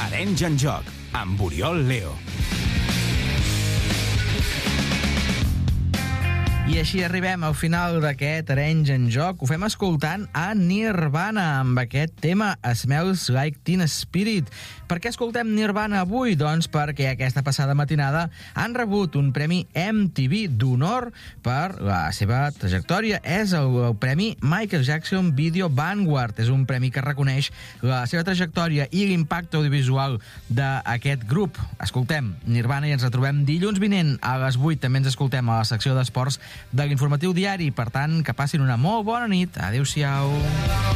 Arenys en joc, amb Oriol Leo. I així arribem al final d'aquest Arenys en joc. Ho fem escoltant a Nirvana amb aquest tema Smells Like Teen Spirit. Per què escoltem Nirvana avui? Doncs perquè aquesta passada matinada han rebut un premi MTV d'honor per la seva trajectòria. És el premi Michael Jackson Video Vanguard. És un premi que reconeix la seva trajectòria i l'impacte audiovisual d'aquest grup. Escoltem Nirvana i ens retrobem dilluns vinent a les 8. També ens escoltem a la secció d'esports de l'Informatiu Diari. Per tant, que passin una molt bona nit. Adéu-siau.